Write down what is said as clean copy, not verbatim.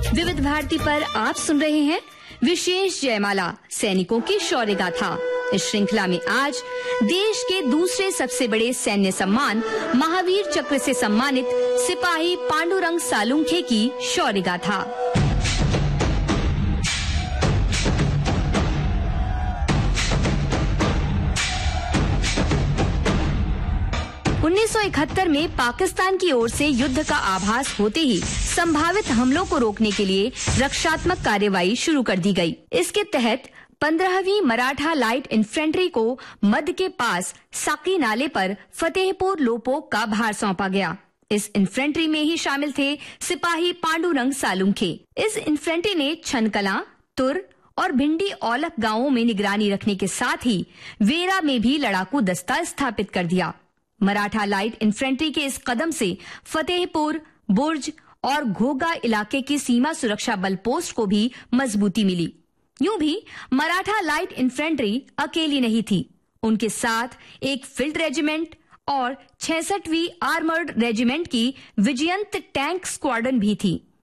विविध भारती पर आप सुन रहे हैं विशेष जयमाला सैनिकों की शौर्य गाथा। इस श्रृंखला में आज देश के दूसरे सबसे बड़े सैन्य सम्मान महावीर चक्र से सम्मानित सिपाही पांडुरंग सालुंखे की शौर्य गाथा। 1971 में पाकिस्तान की ओर से युद्ध का आभास होते ही संभावित हमलों को रोकने के लिए रक्षात्मक कार्यवाही शुरू कर दी गई। इसके तहत 15वीं मराठा लाइट इन्फेंट्री को मध्य के पास साकी नाले पर फतेहपुर लोपोक का भार सौंपा गया। इस इन्फेंट्री में ही शामिल थे सिपाही पांडुरंग सालुंखे। इस इन्फेंट्री ने छनकला, तुर और भिंडी औलख गांवों में निगरानी रखने के साथ ही वेरा में भी लड़ाकू दस्ता स्थापित कर दिया। मराठा लाइट इन्फेंट्री के इस कदम से फतेहपुर, बुर्ज और घोगा इलाके की सीमा सुरक्षा बल पोस्ट को भी मजबूती मिली। यूं भी मराठा लाइट इन्फेंट्री अकेली नहीं थी। उनके साथ एक फील्ड रेजिमेंट और 66वीं आर्मर्ड रेजिमेंट की विजयंत टैंक स्क्वाड्रन भी थी।